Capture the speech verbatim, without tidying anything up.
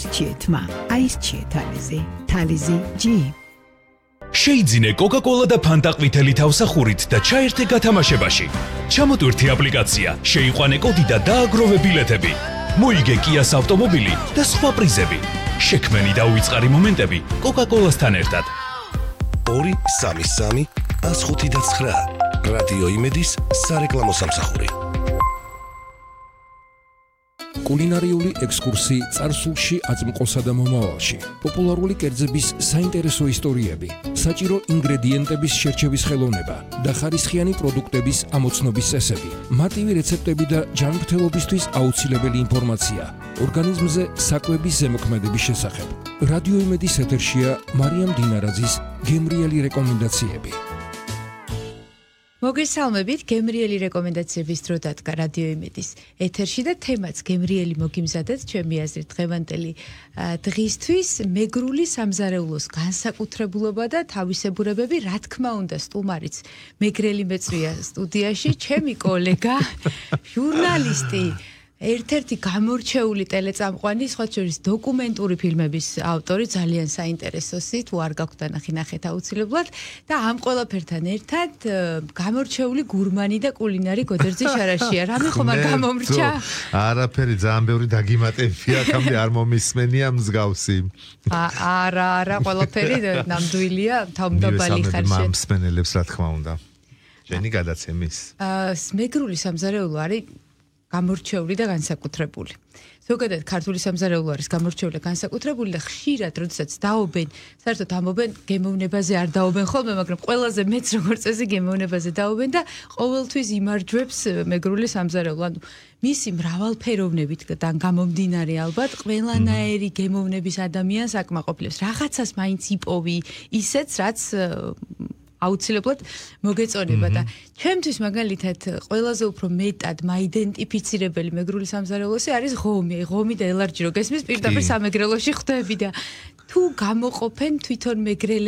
აისჩიე თმა, აისჩიე თალიზი, თალიზი ჯი. შეიძინე კოკა-კოლა და ფანტა ყვითელი თავსახურით და ჩაერთე გათამაშებაში. ჩამოტვირთი აპლიკაცია, შეიყვანე კოდი და დააგროვე ბილეთები. მოიგე კიას ავტომობილი და სხვა პრიზები. შექმენი და უიწყარი მომენტები კოკა-კოლასთან ერთად. ორი სამი სამი ას ხუთი და ცხრა რადიო იმედის სარეკლამო სამსახური. კულინარიული ექსკურსი წარსულში, აწმყოსა და მომავალში. პოპულარული კერძების საინტერესო ისტორიები, საჭირო ინგრედიენტების შერჩევის ხელოვნება და ხარისხიანი პროდუქტების ამოცნობის წესები. მარტივი რეცეპტები და ჯანმრთელობისთვის აუცილებელი ინფორმაცია. ორგანიზმზე საკვების ზემოქმედების შესახებ. რადიო იმედის ეთერშია მარიამ დინარაძის გემრიელი რეკომენდაციები. მოგესალმებით, გემრიელი რეკომენდაციების დრო დადგა რადიო იმედის ეთერში და თემაც გემრიელი მოგიმზადეთ, ჩემი აზრით დღევანდელი დღისთვის მეგრული სამზარეულოს განსაკუთრებულობა და თავისებურებები, რა თქმა უნდა, სტუმარიც მეგრელი მეწვია სტუდიაში, ჩემი კოლეგა, ჟურნალისტი, ერთ-ერთი გამორჩეული ტელეწამყვანი, სხვა შორის დოკუმენტური ფილმების ავტორი, ძალიან საინტერესოსი, თუ არ გაქვთ ნახე ნახეთ აუცილებლად და ამ ყველაფერთან ერთად გამორჩეული გურმანი და კულინარი გოდერძი შარაშია. რამე ხომ არ გამომრჩა? არაფერი, ძალიან ბევრი დაგიმატებია, აქამდე არ მომისმენია მსგავსი. არა, არა, ყველაფერი ნამდვილია, თავმდაბალი ხარ შენ. მომსმენელებს რა თქმა უნდა. შენი გადაცემის. მეგრული სამზარეულო არის გამორჩეული და განსაკუთრებული. ზოგადად ქართული სამზარეულო არის გამორჩეული და განსაკუთრებული და ხშირად, როდესაც დაობენ, საერთოდ ამობენ გემოვნებაზე არ დაობენ ხოლმე, მაგრამ ყველაზე მეც როგორც წესი გემოვნებაზე დაობენ და ყოველთვის იმარჯვებს მეგრული სამზარეულო. ანუ მისი მრავალფეროვნებით და გამომდინარე ალბათ ყველანაირი გემოვნების ადამიანს აკმაყოფილებს. რაღაცას მაინც იპოვი, ისეც რაც აუცილებლად მოგეწონება და ჩემთვის მაგალითად ყველაზე უფრო მეტად მაიდენტიფიცირებელი მეგრული სამზარეულოსი არის ღომი, ღომი და ელარჯი რო გესმის პირდაპირ სამეგრელოში ხვდები და თუ გამოყოფენ თვითონ მეგრელები